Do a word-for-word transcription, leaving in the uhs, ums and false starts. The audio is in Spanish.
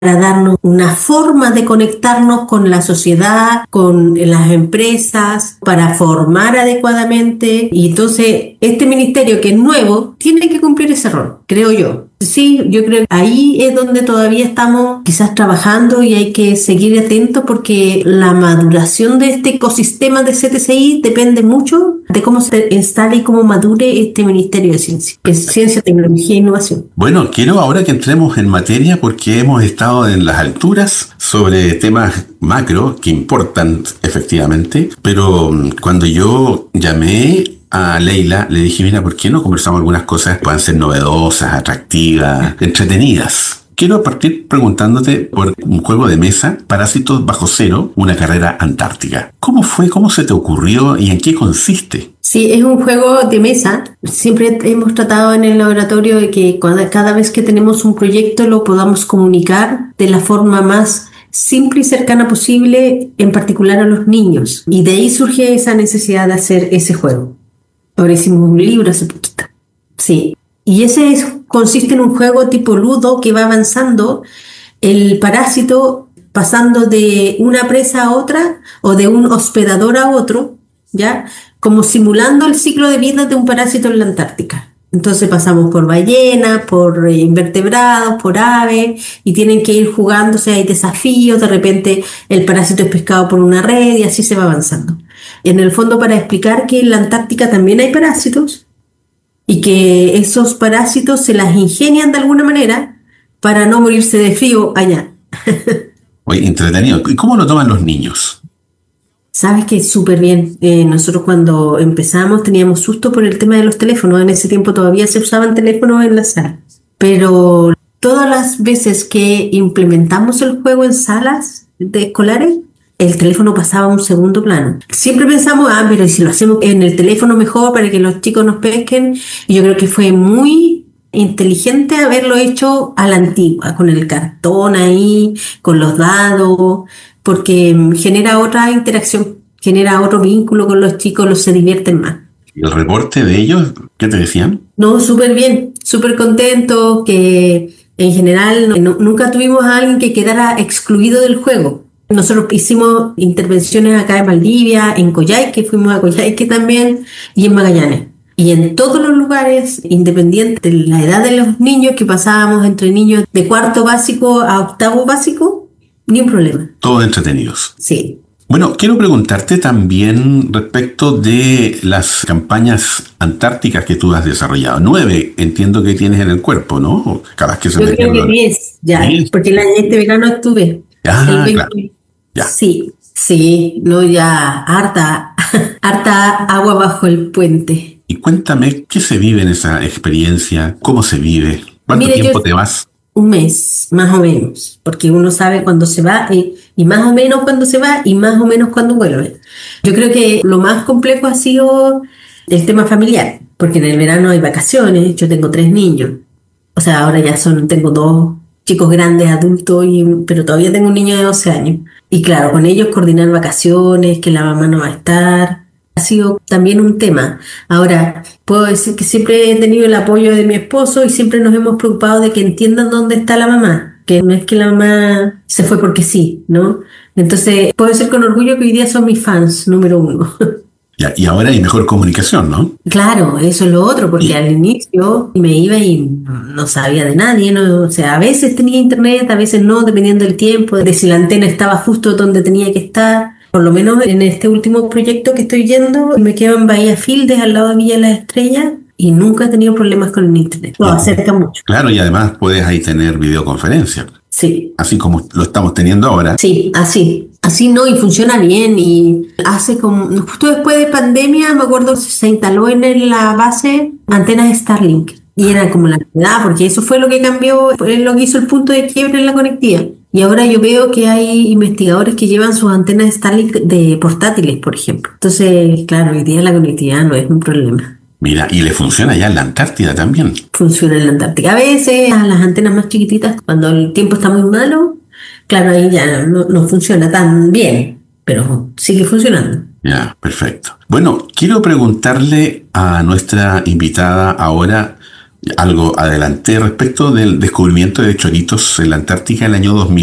para darnos una forma de conectarnos con la sociedad, con las empresas, para formar adecuadamente. Y entonces este ministerio, que es nuevo, tiene que cumplir ese rol, creo yo. Sí, yo creo que ahí es donde todavía estamos quizás trabajando y hay que seguir atentos, porque la maduración de este ecosistema de C T C I depende mucho de cómo se instale y cómo madure este Ministerio de Ciencia, que es Ciencia, Tecnología e Innovación. Bueno, quiero ahora que entremos en materia, porque hemos estado en las alturas sobre temas macro que importan efectivamente, pero cuando yo llamé a Leila, le dije, mira, ¿por qué no conversamos algunas cosas que puedan ser novedosas, atractivas, entretenidas? Quiero partir preguntándote por un juego de mesa, Parásitos Bajo Cero, una carrera antártica. ¿Cómo fue? ¿Cómo se te ocurrió? ¿Y en qué consiste? Sí, es un juego de mesa. Siempre hemos tratado en el laboratorio de que cuando, cada vez que tenemos un proyecto lo podamos comunicar de la forma más simple y cercana posible, en particular a los niños. Y de ahí surge esa necesidad de hacer ese juego. Ahora hicimos un libro hace poquito. Sí. Y ese es, consiste en un juego tipo Ludo que va avanzando el parásito, pasando de una presa a otra o de un hospedador a otro, ¿ya? Como simulando el ciclo de vida de un parásito en la Antártica. Entonces pasamos por ballenas, por invertebrados, por aves, y tienen que ir jugándose, hay desafíos, de repente el parásito es pescado por una red y así se va avanzando. En el fondo, para explicar que en la Antártica también hay parásitos y que esos parásitos se las ingenian de alguna manera para no morirse de frío allá. Oye, entretenido. ¿Y cómo lo toman los niños? Sabes que súper bien. Eh, nosotros cuando empezamos teníamos susto por el tema de los teléfonos. En ese tiempo todavía se usaban teléfonos en la sala. Pero todas las veces que implementamos el juego en salas de escolares, el teléfono pasaba a un segundo plano. Siempre pensamos, ah, pero si lo hacemos en el teléfono mejor para que los chicos nos pesquen. Y yo creo que fue muy inteligente haberlo hecho a la antigua, con el cartón ahí, con los dados, porque genera otra interacción, genera otro vínculo con los chicos, los se divierten más. ¿Y el reporte de ellos, qué te decían? No, súper bien, súper contento, que en general no, nunca tuvimos a alguien que quedara excluido del juego. Nosotros hicimos intervenciones acá en Valdivia, en Coyhaique, fuimos a Coyhaique también, y en Magallanes. Y en todos los lugares, independiente de la edad de los niños, que pasábamos entre niños de cuarto básico a octavo básico, ni un problema. Todos entretenidos. Sí. Bueno, quiero preguntarte también respecto de las campañas antárticas que tú has desarrollado. Nueve, entiendo que tienes en el cuerpo, ¿no? Cada vez que se Yo me creo que diez, ya, ¿diez? Porque el año este verano estuve. Ah, el claro. Ya. Sí, sí, no, ya, harta, harta agua bajo el puente. Y cuéntame, ¿qué se vive en esa experiencia? ¿Cómo se vive? ¿Cuánto Mire, tiempo yo, te vas? Un mes, más o menos, porque uno sabe cuándo se va y, y más o menos cuándo se va y más o menos cuándo vuelve. Yo creo que lo más complejo ha sido el tema familiar, porque en el verano hay vacaciones, yo tengo tres niños, o sea, ahora ya son, tengo dos chicos grandes, adultos, y, pero todavía tengo un niño de doce años. Y claro, con ellos coordinar vacaciones, que la mamá no va a estar, ha sido también un tema. Ahora, puedo decir que siempre he tenido el apoyo de mi esposo y siempre nos hemos preocupado de que entiendan dónde está la mamá, que no es que la mamá se fue porque sí, ¿no? Entonces, puedo decir con orgullo que hoy día son mis fans, número uno. Ya, y ahora hay mejor comunicación, ¿no? Claro, eso es lo otro, porque al inicio me iba y no sabía de nadie, ¿no? O sea, a veces tenía internet, a veces no, dependiendo del tiempo, de si la antena estaba justo donde tenía que estar. Por lo menos en este último proyecto que estoy yendo, me quedo en Bahía Fildes, al lado de Villa Las Estrellas, y nunca he tenido problemas con el internet. Lo acerca mucho. Claro, y además puedes ahí tener videoconferencia. Sí. Así como lo estamos teniendo ahora. Sí, así. Así no, y funciona bien. Y hace como, justo después de pandemia, me acuerdo, se instaló en la base antenas Starlink. Y era como la novedad, porque eso fue lo que cambió, fue lo que hizo el punto de quiebre en la conectividad. Y ahora yo veo que hay investigadores que llevan sus antenas Starlink de portátiles, por ejemplo. Entonces, claro, hoy día la conectividad no es un problema. Mira, y le funciona ya en la Antártida también. Funciona en la Antártica. A veces, a las antenas más chiquititas, cuando el tiempo está muy malo, claro, ahí ya no, no funciona tan bien, pero sigue funcionando. Ya, perfecto. Bueno, quiero preguntarle a nuestra invitada ahora algo adelanté respecto del descubrimiento de choritos en la Antártica en el año dos mil.